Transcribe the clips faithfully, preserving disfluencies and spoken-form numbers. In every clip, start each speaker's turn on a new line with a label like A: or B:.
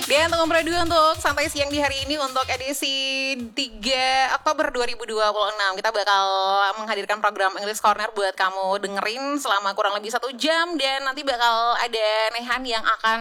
A: Dan untuk ngobrol dua untuk santai siang di hari ini untuk edisi tiga Oktober dua ribu dua puluh enam. Kita bakal menghadirkan program English Corner buat kamu dengerin selama kurang lebih satu jam. Dan nanti bakal ada Nehan yang akan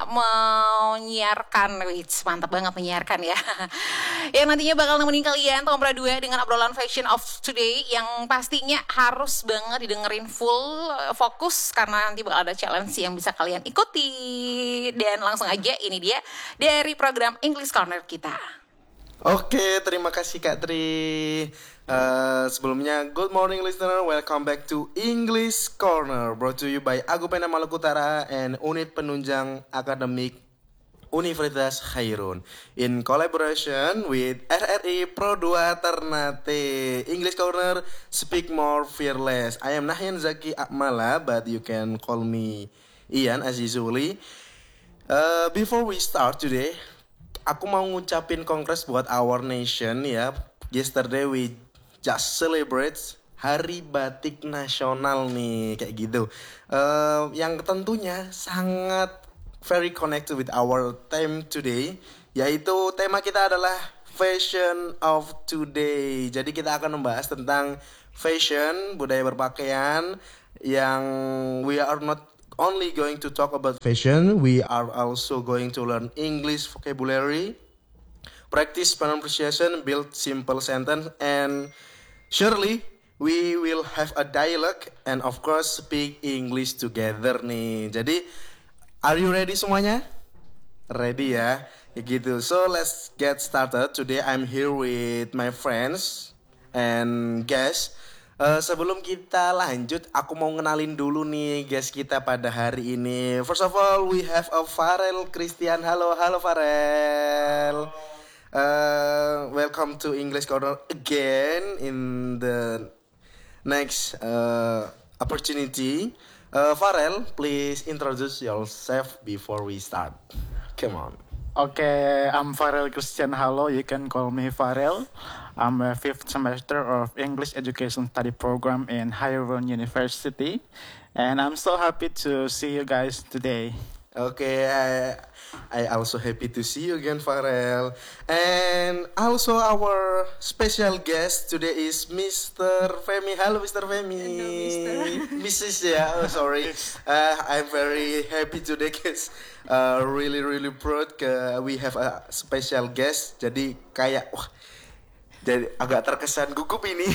A: menyiarkan. Wih, mantap banget menyiarkan ya. Yang nantinya bakal nemenin kalian untuk ngobrol dua dengan obrolan fashion of today. Yang pastinya harus banget didengerin full fokus. Karena nanti bakal ada challenge yang bisa kalian ikuti. Dan langsung aja ini dia dari program English Corner kita.
B: Oke, terima kasih Kak Tri. Uh, sebelumnya, good morning listener, welcome back to English Corner, brought to you by Agupena Maluku Utara and Unit Penunjang Akademik Universitas Khairun in collaboration with R R I Pro dua Ternate. English Corner, speak more fearless. I am Nahyan Zaki Akmala, but you can call me Ian as usually. Uh, before we start today, aku mau ngucapin congrats buat our nation ya. Yesterday we just celebrate Hari Batik Nasional nih, kayak gitu. Uh, yang tentunya sangat very connected with our theme today, yaitu tema kita adalah Fashion of Today. Jadi kita akan membahas tentang fashion, budaya berpakaian, yang we are not only going to talk about fashion, we are also going to learn English vocabulary, practice pronunciation, build simple sentence, and surely we will have a dialogue and of course speak English together nih. Jadi, are you ready semuanya? Ready ya? Ya gitu. So let's get started. Today I'm here with my friends and guests. Uh, sebelum kita lanjut, aku mau ngenalin dulu nih guys kita pada hari ini. First of all, we have a Farel Christian. Halo, halo Farel. Uh, welcome to English Corner again in the next uh, opportunity. Uh, Farel, please introduce yourself before we start. Come on.
C: Okay, I'm Farel Christian. Hello, you can call me Farel. I'm a fifth semester of English Education Study Program in Khairun University, and I'm so happy to see you guys today.
B: Okay, I, I also happy to see you again, Farel. And also our special guest today is Mister Femi. Hello, Mister Femi.
A: Hello, Mister
B: Missus ya, oh sorry. Uh, I'm very happy today, guys. Uh, really, really proud. Ke, we have a special guest. Jadi kayak, wah, jadi agak terkesan gugup ini.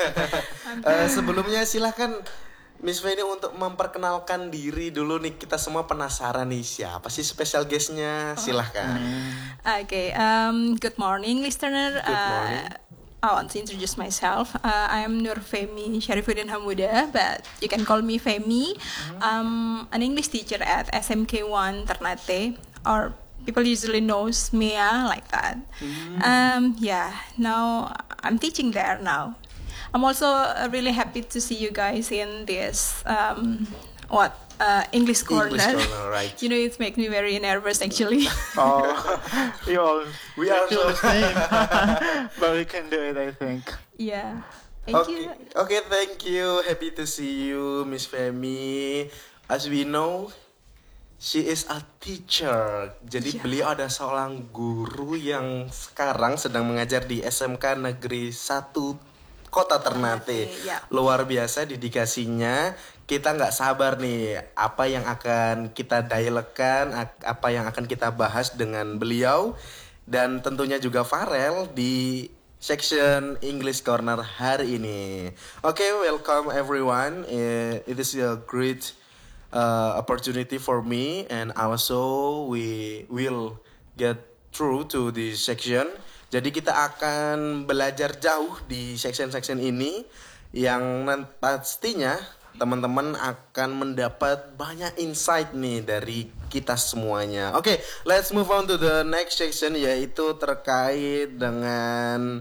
B: uh, sebelumnya silahkan Miss Feni untuk memperkenalkan diri dulu nih, kita semua penasaran nih siapa sih special guestnya, silahkan.
A: Oke, okay, um, good morning listener.
B: Good morning.
A: Uh, I want to introduce myself. Uh, I am Nur Femi Syarifuddin Hamuda, but you can call me Femi. Mm-hmm. I'm an English teacher at S M K one Ternate, or people usually knows Mia like that. Mm-hmm. Um, yeah, now I'm teaching there now. I'm also really happy to see you guys in this um, what uh, English corner.
B: English corner, right?
A: You know, it makes me very nervous actually.
C: Oh, we all
B: we are so
C: the same, but we can do it, I think.
A: Yeah. Thank
B: okay.
A: you.
B: Okay, thank you. Happy to see you, Miss Femi. As we know, she is a teacher. Jadi yeah. Beliau ada seorang guru yang sekarang sedang mengajar di S M K Negeri satu Kota Ternate.
A: Okay, yeah.
B: Luar biasa dedikasinya. Kita nggak sabar nih apa yang akan kita dialogkan, apa yang akan kita bahas dengan beliau, dan tentunya juga Farel di section English Corner hari ini. Oke, okay, welcome everyone. It is a great uh, opportunity for me, and also we will get through to this section. Jadi kita akan belajar jauh di section-section ini yang pastinya teman-teman akan mendapat banyak insight nih dari kita semuanya. Oke, okay, let's move on to the next section, yaitu terkait dengan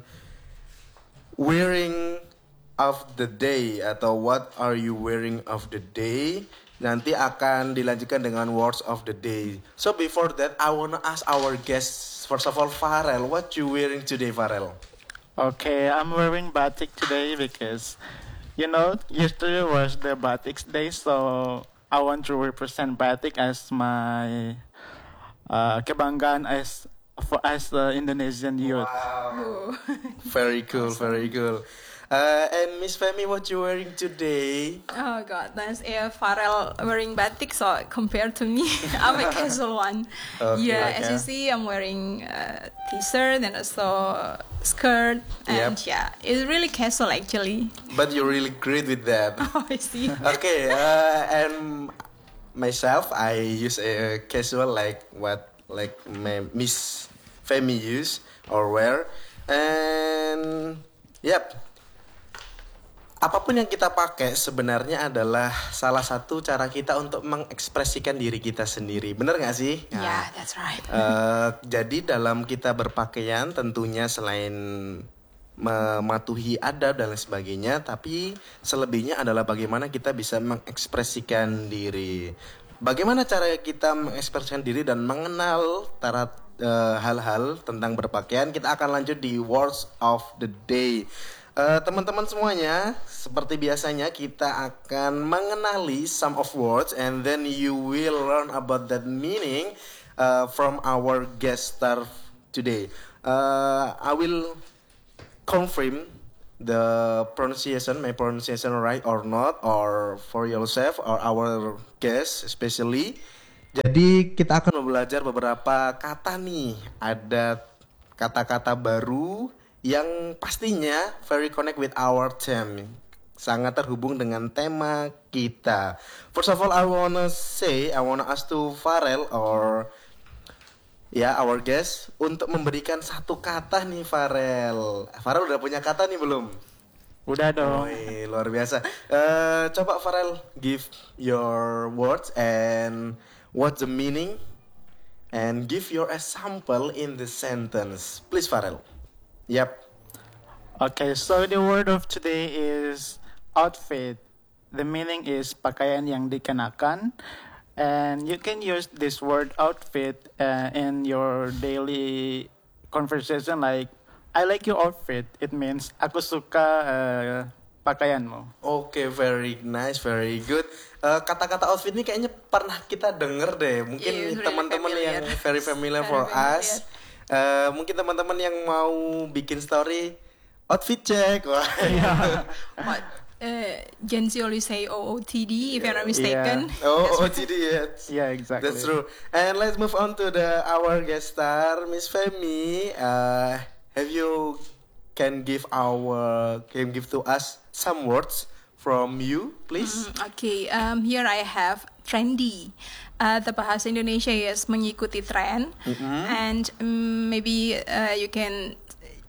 B: wearing of the day atau what are you wearing of the day. Nanti akan dilanjutkan dengan words of the day. So before that, I wanna ask our guests, first of all, Farel, what you wearing today, Farel?
C: Okay, I'm wearing batik today because, you know, yesterday was the batik day, so I want to represent batik as my uh, kebanggaan as for as the Indonesian youth.
B: Wow. Very cool, very cool. Uh, and Miss Femi, what you wearing today?
A: Oh god, that's a Pharrell wearing batik, so compared to me, I'm a casual one.
B: Okay,
A: yeah,
C: okay.
A: as you see, I'm wearing a t-shirt and also skirt, and
B: Yep.
A: yeah, it's really casual actually.
B: But you're really great with that.
A: Oh, I see.
B: Okay, uh, and myself, I use a casual like what like my Miss Femi use or wear, and yep. Apapun yang kita pakai sebenarnya adalah salah satu cara kita untuk mengekspresikan diri kita sendiri. Bener nggak sih? Nah,
A: Yeah, that's right.
B: eh, jadi dalam kita berpakaian tentunya selain mematuhi adab dan lain sebagainya, tapi selebihnya adalah bagaimana kita bisa mengekspresikan diri. Bagaimana cara kita mengekspresikan diri dan mengenal tara eh, hal-hal tentang berpakaian, kita akan lanjut di words of the day. Eh, teman-teman semuanya, seperti biasanya kita akan mengenali some of words and then you will learn about that meaning uh, from our guest star today. Uh, I will confirm the pronunciation, my pronunciation right or not, or for yourself or our guest especially. Jadi kita akan belajar beberapa kata nih, ada kata-kata baru yang pastinya very connect with our theme, sangat terhubung dengan tema kita. First of all, I wanna say, I wanna ask to Pharrell or ya our guest untuk memberikan satu kata nih Pharrell. Pharrell udah punya kata nih belum?
C: Udah dong.
B: Wih, luar biasa. Eh, coba Pharrell give your words and what's the meaning and give your example in the sentence. Please Pharrell. Yep.
C: Okay, so the word of today is outfit. The meaning is pakaian yang dikenakan. And you can use this word outfit uh, in your daily conversation like, I like your outfit. It means, aku suka uh, pakaianmu.
B: Oke, very nice, very good. Eh, kata-kata outfit ini kayaknya pernah kita denger deh. Mungkin
A: Yeah, it's really
B: teman-teman yang
A: familiar.
B: very familiar
A: Very
B: for
A: familiar.
B: us. Eh, mungkin teman-teman yang mau bikin story outfit check. Wah.
A: What? Uh, Gen Z always say O O T D if I'm not mistaken.
B: Oh, O T D, yes.
C: Yeah, exactly.
B: That's true. And let's move on to the our guest star, Miss Femi. Uh, have you can give our can give to us some words from you, please?
A: Mm, Okay, um, here I have trendy. Uh, the bahasa Indonesia is mengikuti tren, and um, maybe uh, you can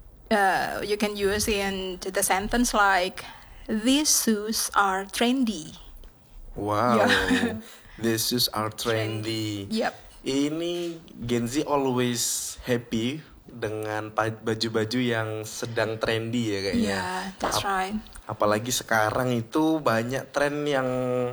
A: uh, you can use in the sentence like these shoes are trendy.
B: Wow,
A: Yeah.
B: these shoes are trendy.
A: Yep.
B: Ini Gen Z always happy dengan pa- baju-baju yang sedang trendy ya kayaknya.
A: Yeah, that's
B: Ap-
A: right.
B: Apalagi sekarang itu banyak tren yang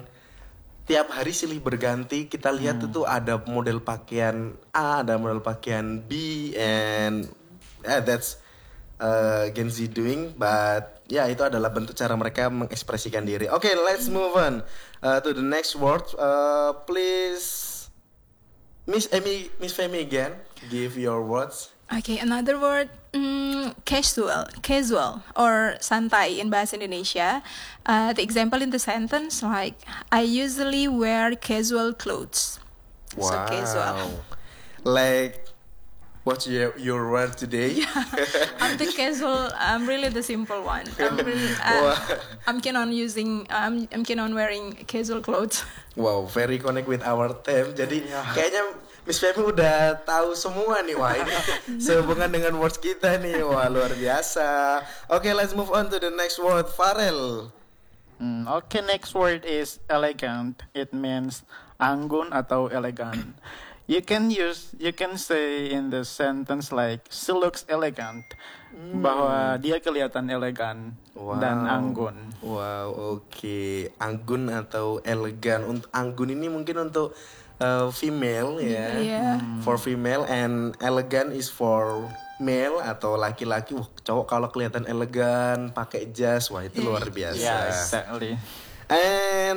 B: tiap hari silih berganti. Kita lihat itu ada model pakaian A, ada model pakaian B, and yeah, that's uh, Gen Z doing. But ya itu adalah bentuk cara mereka mengekspresikan diri. Oke, let's move on uh, to the next word. Uh, please, Miss Amy, Miss Femi again, give your words.
A: Okay, another word, mm, casual, casual or santai in bahasa Indonesia. Uh, the example in the sentence like, I usually wear casual clothes. So casual.
B: Like, what's your your word today?
A: I'm the casual. I'm really the simple one. I'm really, uh, I'm keen on using. I'm I'm keen on wearing casual clothes.
B: Wow, very connect with our theme. Jadi kayaknya Miss Femi udah tahu semua nih. Wah, ini sehubungan dengan words kita nih. Wah, luar biasa. Oke, okay, let's move on to the next word. Pharrell.
C: Mm, okay, next word is elegant. It means anggun atau elegan. You can use, you can say in the sentence like, she looks elegant. Bahwa dia kelihatan elegan dan anggun.
B: Wow, oke. Okay. Anggun atau elegan. Untuk anggun ini mungkin untuk uh, female ya.
A: Yeah.
B: For female, and elegan is for male atau laki-laki. Wah, cowok kalau kelihatan elegan pakai jas, wah itu luar biasa.
C: Yeah, exactly.
B: And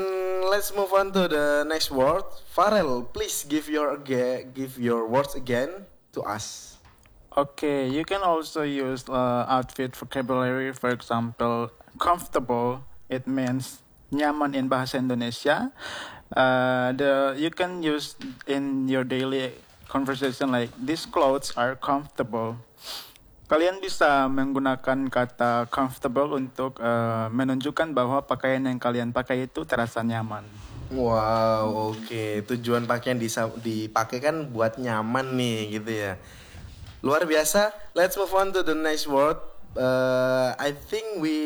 B: let's move on to the next word. Farel, please give your aga- give your words again to us.
C: Okay, you can also use uh, outfit vocabulary. For example, comfortable. It means nyaman in bahasa Indonesia. Uh, the you can use in your daily conversation like these clothes are comfortable. Kalian bisa menggunakan kata comfortable untuk uh, menunjukkan bahwa pakaian yang kalian pakai itu terasa nyaman.
B: Wow, oke. Okay. Tujuan pakaian disa- dipakai kan buat nyaman nih, gitu ya. Luar biasa. Let's move on to the next word. Uh, I think we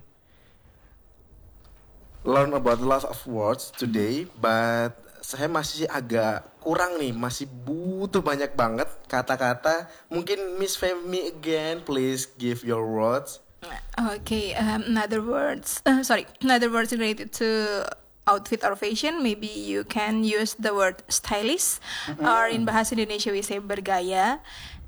B: learn about a lot of words today, but saya masih agak kurang nih, masih butuh banyak banget kata-kata. Mungkin Miss Femi again, please give your words.
A: Okay, um, another words. Uh, sorry, another words related to outfit or fashion. Maybe you can use the word stylish, mm-hmm. or in bahasa Indonesia we say bergaya.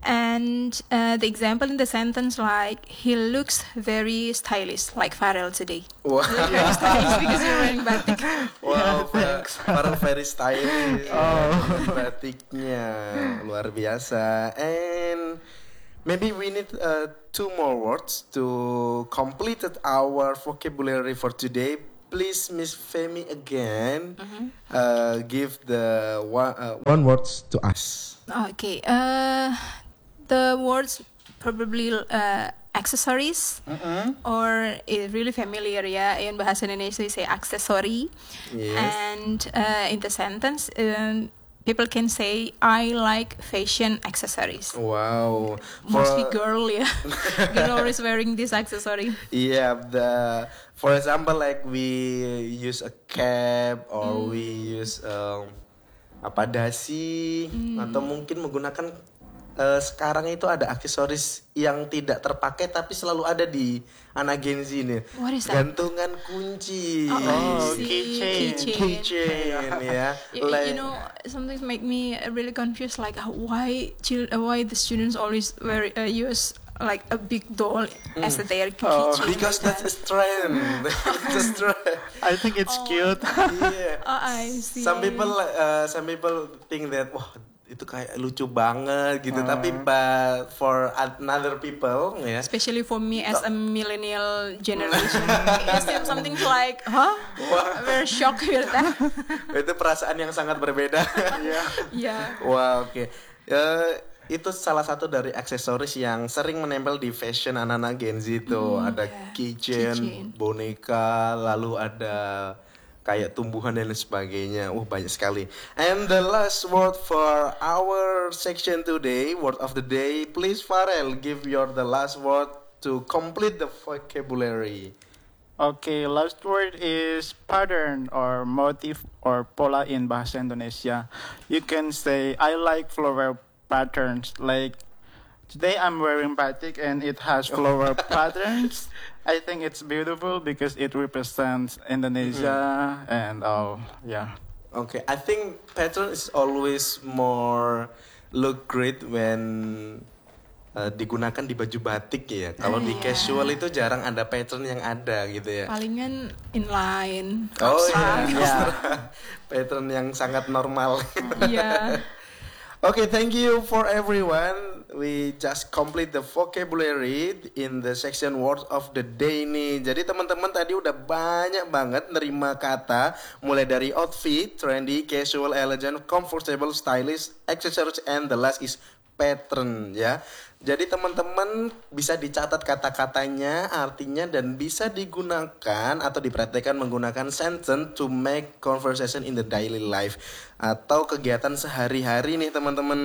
A: And uh, the example in the sentence like he looks very stylish, like Farel today.
B: Wow.
A: You look very stylish because you're wearing batik.
B: Wow, yeah, Farel very stylish.
C: Oh.
B: Batiknya luar biasa. And maybe we need uh, two more words to complete our vocabulary for today. Please, Miss Femi again, mm-hmm. uh, give the one, uh, one words to us.
A: Okay. Uh, the words probably uh, accessories, mm-hmm. or is really familiar, yeah. In bahasa Indonesia we say accessory,
B: yes.
A: And uh, in the sentence, um, people can say I like fashion accessories.
B: Wow.
A: Mostly
B: for,
A: girl, yeah. Girl always wearing this accessory.
B: Yeah, the for example like we use a cap or mm. we use um, apa dasi, mm. atau mungkin menggunakan uh, sekarang itu ada aksesoris yang tidak terpakai tapi selalu ada di anak Gen Z nih.
A: What is that?
B: Gantungan kunci.
A: Oh,
C: oh
A: keychain.
B: Keychain, keychain ya.
A: You, you know, sometimes make me really confused. Like uh, why, chil- uh, why the students always wear uh, use like a big doll mm. as their keychain?
B: Oh, because that's a trend. That's a trend.
C: I think it's
A: oh.
C: cute.
B: Yeah.
A: Oh, I see.
B: Some people, uh, some people think that wah itu kayak lucu banget gitu, uh. tapi but for another people, ya. Yeah.
A: Especially for me as a millennial generation, it seems something like, huh? Wow. Very shocked with that.
B: Itu perasaan yang sangat berbeda.
A: Yeah. Yeah.
B: Wow, oke. Okay. Uh, itu salah satu dari aksesoris yang sering menempel di fashion anak-anak Gen Z tuh. Mm, ada yeah. keychain, keychain, boneka, lalu ada kayak tumbuhan dan sebagainya. Uh, banyak sekali. And the last word for our section today, word of the day. Please, Farel, give your the last word to complete the vocabulary.
C: Okay, last word is pattern or motif or pola in bahasa Indonesia. You can say, I like floral patterns. Like, today I'm wearing batik and it has floral patterns. I think it's beautiful because it represents Indonesia mm-hmm. and all, yeah.
B: Okay, I think pattern is always more look great when uh, digunakan di baju batik ya. Kalau uh, di yeah. casual itu jarang ada pattern yang ada gitu ya.
A: Palingan inline.
B: Oh iya, yeah. Pattern yang sangat normal.
A: Iya.
B: Okay, thank you for everyone. We just complete the vocabulary in the section words of the day nih. Jadi teman-teman tadi udah banyak banget nerima kata mulai dari outfit, trendy, casual, elegant, comfortable, stylish, accessories, and the last is pattern ya. Jadi teman-teman bisa dicatat kata-katanya, artinya, dan bisa digunakan atau dipraktekkan menggunakan sentence to make conversation in the daily life atau kegiatan sehari-hari nih teman-teman.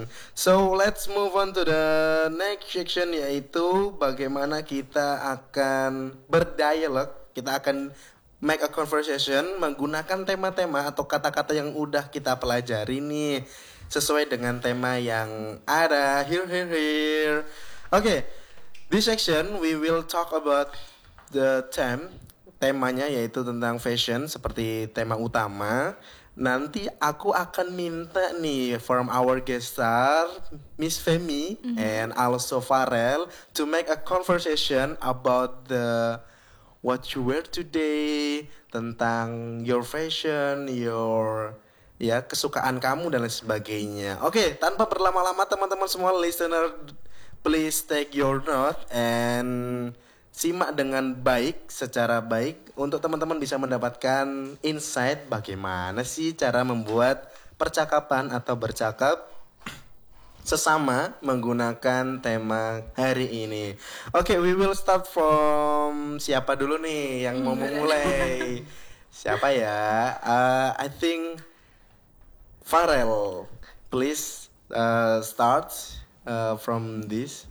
B: So let's move on to the next section, yaitu bagaimana kita akan berdialog, kita akan make a conversation menggunakan tema-tema atau kata-kata yang udah kita pelajari nih, sesuai dengan tema yang ada. Here, here, here. Okay, this section we will talk about the theme. Temanya yaitu tentang fashion seperti tema utama. Nanti aku akan minta nih from our guest star, Miss Femi, mm-hmm. and also Farel, to make a conversation about the what you wear today, tentang your fashion, your ya kesukaan kamu dan lain sebagainya. Oke, tanpa berlama-lama teman-teman semua listener, please take your note and simak dengan baik, secara baik untuk teman-teman bisa mendapatkan insight bagaimana sih cara membuat percakapan atau bercakap sesama menggunakan tema hari ini. Oke, okay, we will start from siapa dulu nih yang mau memulai? Siapa ya? Uh, I think Farel, please uh, start uh, from this.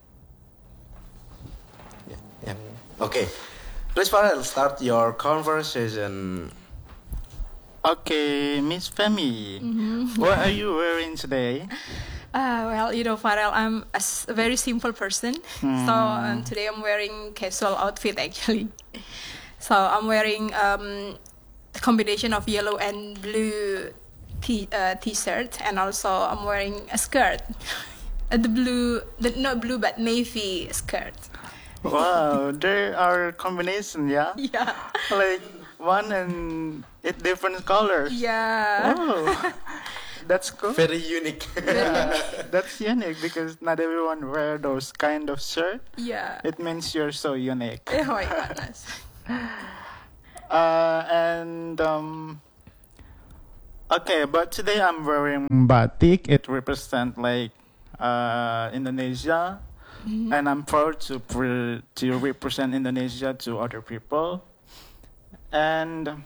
B: Yeah, yeah. Oke, okay. Please Farel, start your conversation.
C: Okay, Miss Femi, mm-hmm. What are you wearing today?
A: Uh, well, you know, Farel, I'm a s- a very simple person. Mm. So um, today I'm wearing casual outfit actually. So I'm wearing um, a combination of yellow and blue t- uh, t-shirt, and also I'm wearing a skirt. uh, the blue, the, not blue, but navy skirt.
C: Wow, there are combination, yeah?
A: Yeah.
C: Like one and it different colors.
A: Yeah.
C: Wow. That's cool.
B: Very unique.
C: That's unique because not everyone wear those kind of shirt.
A: Yeah.
C: It means you're so unique.
A: Oh my goodness.
C: uh, and um, okay, but today I'm wearing batik. It represents like uh, Indonesia, mm-hmm. and I'm proud to pre- to represent Indonesia to other people. And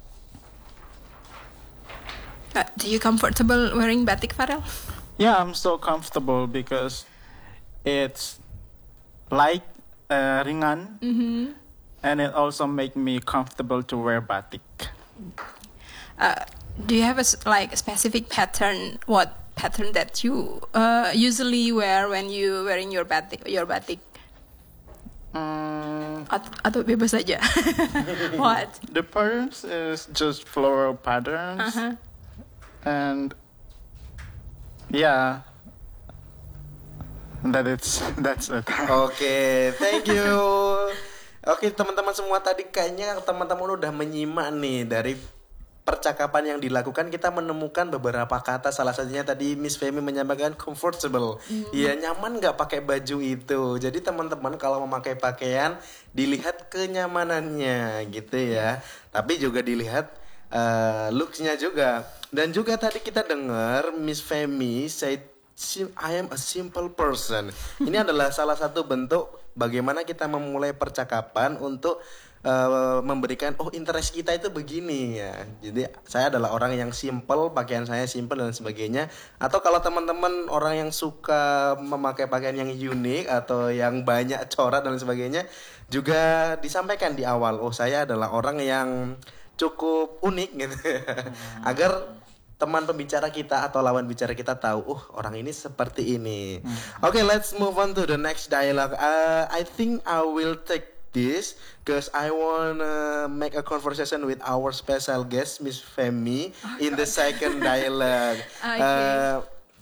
A: Uh, do you comfortable wearing batik, Farel?
C: Yeah, I'm so comfortable because it's light, uh, ringan, mm-hmm. and it also make me comfortable to wear batik.
A: Uh, do you have a like a specific pattern? What pattern that you uh, usually wear when you wearing your batik? Your batik?
C: Um,
A: At- atau bebas saja? What?
C: The patterns is just floral patterns.
A: Uh-huh.
C: And yeah, that it's that's it.
B: Oke, okay, thank you. Oke, okay, teman-teman semua, tadi kayaknya teman-teman udah menyimak nih dari percakapan yang dilakukan. Kita menemukan beberapa kata, salah satunya tadi Miss Femi menyampaikan comfortable. Iya, mm. nyaman nggak pakai baju itu. Jadi teman-teman kalau memakai pakaian dilihat kenyamanannya gitu ya. Tapi juga dilihat Uh, looks-nya juga. Dan juga tadi kita dengar Miss Femi say I am a simple person. Ini adalah salah satu bentuk bagaimana kita memulai percakapan untuk uh, memberikan oh interest kita itu begini ya. Jadi saya adalah orang yang simple, pakaian saya simple dan sebagainya. Atau kalau teman-teman orang yang suka memakai pakaian yang unik atau yang banyak corak dan sebagainya, juga disampaikan di awal, oh saya adalah orang yang cukup unik gitu hmm. agar teman pembicara kita atau lawan bicara kita tahu, oh orang ini seperti ini. Hmm. Oke, okay, let's move on to the next dialogue. Uh, I think I will take this because I wanna make a conversation with our special guest Miss Femi oh, in God. the second dialogue. Okay. Uh,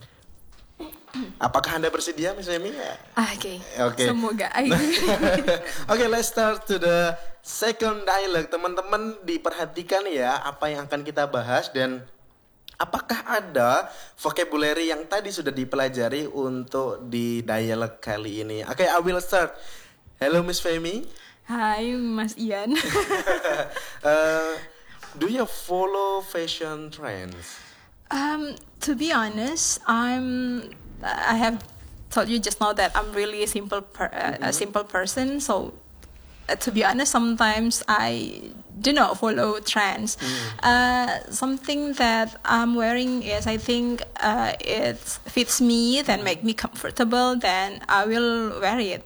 B: apakah Anda bersedia, Miss Femi?
A: Oke. Okay.
B: Okay.
A: Semoga.
B: Oke, okay, let's start to the second dialogue. Teman-teman diperhatikan ya apa yang akan kita bahas dan apakah ada vocabulary yang tadi sudah dipelajari untuk di dialog kali ini. Oke, okay, I will start. Hello Miss Femi.
A: Hai Mas Ian.
B: uh, do you follow fashion trends?
A: Um, to be honest, I'm. I have told you just now that I'm really a simple, per, uh, mm-hmm. a simple person. So, uh, to be honest, sometimes I do not follow trends. Mm. Uh, something that I'm wearing is, I think, uh, it fits me, then make me comfortable. Then I will wear it.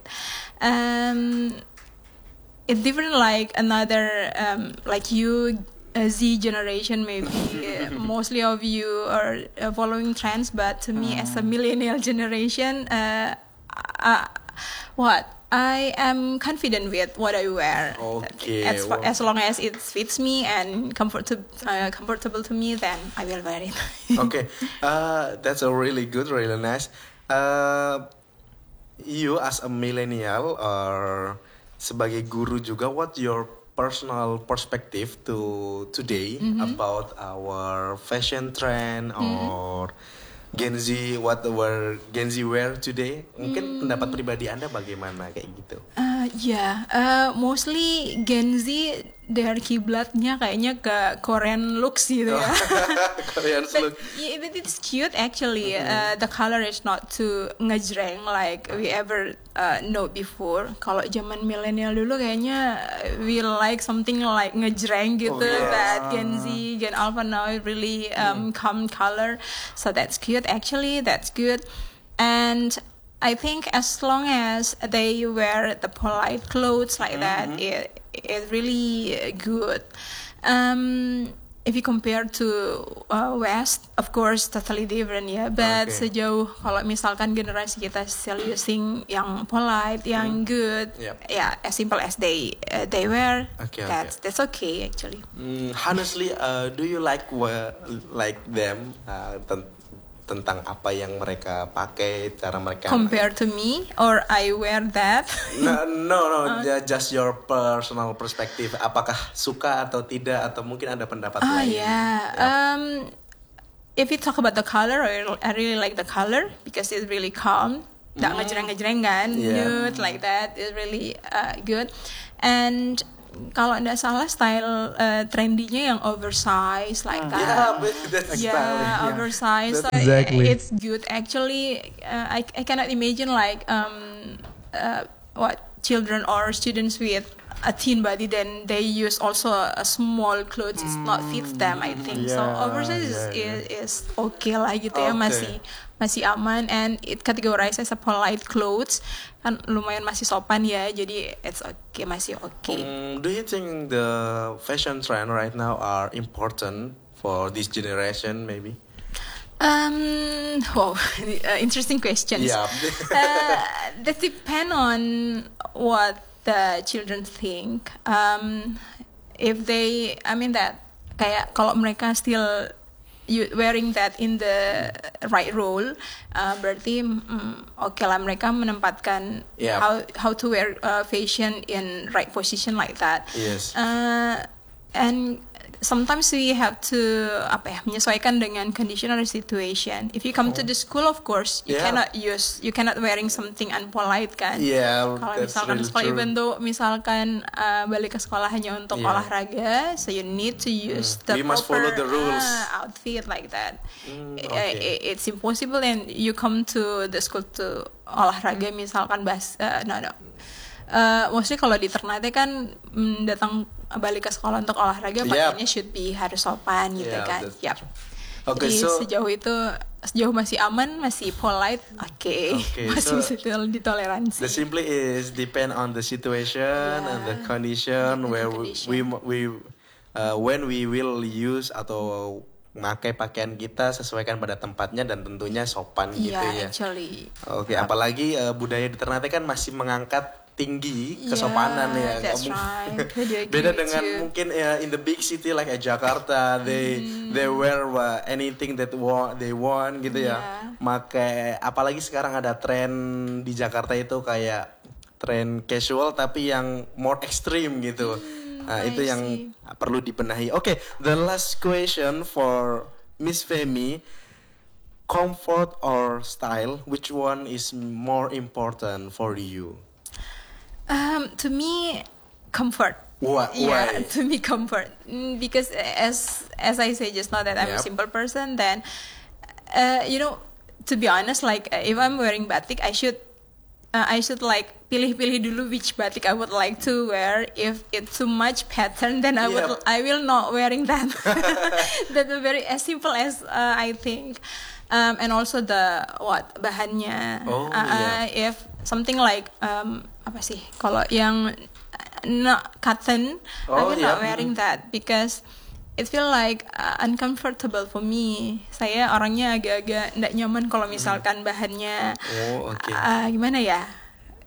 A: Um, it's different, like another, um, like you. A Z generation, maybe uh, mostly of you are uh, following trends, but to me, mm. as a millennial generation, uh, uh, what I am confident with what I wear.
B: Okay.
A: As, far, as long as it fits me and comfortable, uh, comfortable to me, then I will wear it.
B: Okay, uh, that's a really good, really nice. Uh, you as a millennial or sebagai guru juga, what your personal perspective to today
A: Mm-hmm.
B: about our fashion trend
A: Mm-hmm.
B: or Gen Z, what our Gen Z wear today? Mungkin
A: Mm.
B: pendapat pribadi Anda bagaimana kayak gitu?
A: Uh, yeah, uh, mostly Gen Z, their kiblatnya kayaknya ke Korean looks gitu ya.
B: Korean
A: But,
B: look.
A: yeah, but it's cute actually. Uh, the color is not too ngejreng like we ever uh, know before. Kalau zaman milenial dulu kayaknya we like something like ngejreng gitu.
B: Oh, yes.
A: But Gen Z, Gen Alpha now it really um, calm color. So that's cute actually. That's good. And I think as long as they wear the polite clothes like that, it it's really good. Um, if you compare to uh, West, of course, totally different ya. But
B: Okay.
A: sejauh kalau misalkan generasi kita still using yang polite, yang good,
B: Yep.
A: yeah, as simple as they uh, they wear,
B: Okay,
A: that's that's okay actually.
B: Mm, honestly, uh, do you like wa- like them uh, ten- tentang apa yang mereka pakai, cara mereka?
A: Compared to me, or I wear that.
B: No, no, no, ju- just your personal perspective. Apakah suka atau tidak, atau mungkin ada pendapat
A: Oh
B: lain?
A: yeah.
B: Ya.
A: Um, if you talk about the color, I I really like the color because it's really calm. Nggak ngejreng-ngejreng kan,
B: Yeah.
A: nude like that. It's really uh, good. And kalau nggak salah style uh, trendinya yang oversized like that.
B: Yeah, but that's
A: Yeah,
B: style. Yeah.
A: oversized. So
B: That's-
C: Exactly.
A: It's good actually. Uh, I I cannot imagine like um uh, what children or students with a thin body then they use also a, a small clothes. It's not fit them. I think so.
C: yeah,
A: Oversized is,
C: yeah,
A: is is okay lah gitu ya,
B: Okay.
A: masih masih aman, and it categorized as a polite clothes, kan lumayan masih sopan ya, jadi it's okay, masih okay.
B: Mm, do you think the fashion trend right now are important for this generation? Maybe.
A: Um, wow, uh, interesting questions.
B: Yeah.
A: uh, that depend on what the children think. Um, if they, I mean that kayak kalau mereka still you wearing that in the right role, uh, berarti mm, oke lah mereka menempatkan
B: Yeah.
A: how how to wear uh, fashion in right position like that.
B: Yes.
A: Uh, and sometimes we have to apa ya menyesuaikan dengan condition or situation. If you come to the school, of course you
B: Yeah.
A: cannot use you cannot wearing something unpolite kan.
B: Yeah,
A: Kalau
B: that's
A: misalkan
B: really
A: sekolah
B: true.
A: even though misalkan uh, balik ke sekolah hanya untuk
B: Yeah.
A: olahraga, so you need to use the
B: We must
A: proper
B: follow the rules.
A: uh, outfit like that.
B: Mm,
A: I-
B: okay.
A: I- it's impossible, and you come to the school to olahraga misalkan bas uh, no no. Uh, mostly kalau di Ternate kan mm, datang balik ke sekolah untuk olahraga
B: Yep.
A: pakaiannya should be harus sopan gitu
B: Yeah,
A: kan.
B: that's
A: Yap.
B: Okay,
A: Jadi
B: so-
A: sejauh itu sejauh masih aman, masih polite, oke,
B: Okay,
A: masih
B: so-
A: bisa di- ditoleransi.
B: The simply is depend on the situation and the
A: Yeah.
B: condition
A: And the
B: where we
A: condition.
B: we, we uh, when we will use atau memakai pakaian kita sesuaikan pada tempatnya dan tentunya sopan gitu ya.
A: Iya, actually.
B: Oke, apalagi uh, budaya di Ternate kan masih mengangkat tinggi kesopanan
A: Yeah,
B: ya.
A: that's
B: Kamu-
A: right. I do agree
B: Beda
A: with
B: dengan
A: you.
B: mungkin ya in the big city like uh, Jakarta, they
A: Hmm.
B: they wear uh, anything that wa- they want gitu ya.
A: Yeah.
B: Makai apalagi sekarang ada tren di Jakarta itu kayak tren casual tapi yang more extreme gitu. Nah,
A: Hmm, I
B: itu yang
A: see.
B: perlu dibenahi. Oke, the last question for Miss Femi. Comfort or style, which one is more important for you?
A: Um, to me, comfort.
B: Why?
A: Yeah,
B: why?
A: to me, comfort. Mm, because as as I say just now that I'm a
B: Yep.
A: simple person, then uh, you know, to be honest, like uh, if I'm wearing batik, I should uh, I should like pilih-pilih dulu which batik I would like to wear. If it's too much pattern, then I would
B: Yep.
A: I will not wearing that. That's a very as simple as uh, I think. Um, and also the what bahannya.
B: Oh,
A: Uh, uh,
B: yeah.
A: If something like um, apa sih kalau yang not cotton, I
B: Oh,
A: will
B: yeah.
A: not wearing that because it feel like uh, uncomfortable for me. Saya orangnya agak-agak nggak nyaman kalau misalkan bahannya
B: Oh, oke.
A: uh, gimana ya,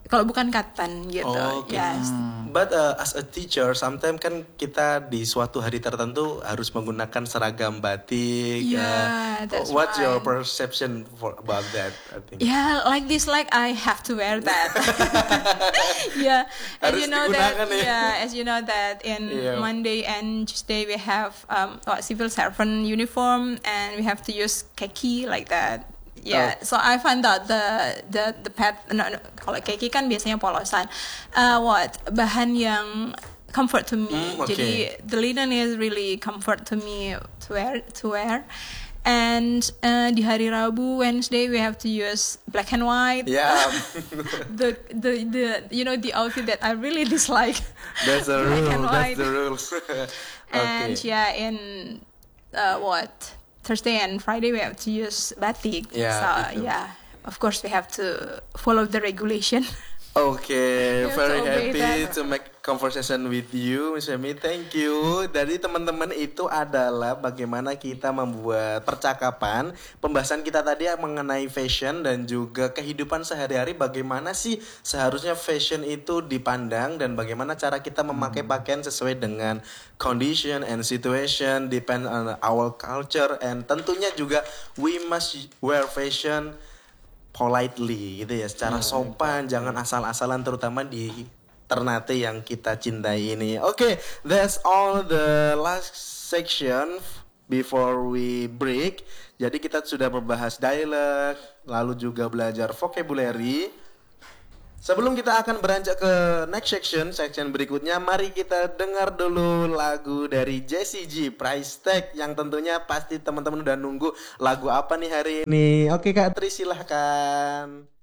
A: Kalau bukan katan gitu.
B: Oh, okay.
A: Yes.
B: But uh, as a teacher, sometimes kan kita di suatu hari tertentu harus menggunakan seragam batik.
A: Yeah,
B: uh,
A: that's
B: What's
A: right.
B: your perception for about that? I think.
A: Yeah, like this, like I have to wear that. Yeah, as
B: Harus
A: you know that.
B: digunakan ya.
A: Yeah, as you know that in
B: Yeah.
A: Monday and Tuesday we have um what, civil servant uniform, and we have to use khaki like that. Yeah,
B: Oh.
A: so I found out the the the pet. No, no, kalau khaki kan biasanya polosan. Uh, what bahan yang comfort to me.
B: Hmm, okay.
A: Jadi the linen is really comfort to me to wear to wear. And uh, di hari Rabu, Wednesday we have to use black and white.
B: Yeah.
A: the the the you know the outfit that I really dislike.
B: That's the
A: Black
B: rule.
A: and
B: That's
A: white.
B: the rules.
A: And
B: Okay.
A: yeah, in uh, what Thursday and Friday we have to use batik.
B: Yeah,
A: So
B: itu.
A: yeah, of course we have to follow the regulation.
B: Okay,
A: You have
B: very
A: to obey
B: happy
A: that.
B: to make conversation with you, Miss Femi. Thank you. Dari teman-teman itu adalah bagaimana kita membuat percakapan. Pembahasan kita tadi mengenai fashion dan juga kehidupan sehari-hari. Bagaimana sih seharusnya fashion itu dipandang dan bagaimana cara kita memakai pakaian sesuai dengan condition and situation, depend on our culture, and tentunya juga we must wear fashion politely gitu ya, secara sopan, jangan asal-asalan terutama di Ternate yang kita cintai ini. Oke, okay, that's all the last section before we break. Jadi kita sudah membahas dialect, lalu juga belajar vocabulary. Sebelum kita akan beranjak ke next section, section berikutnya, mari kita dengar dulu lagu dari Jessie J, Price Tag, yang tentunya pasti teman-teman udah nunggu lagu apa nih hari ini. Oke Kak Tri, silahkan.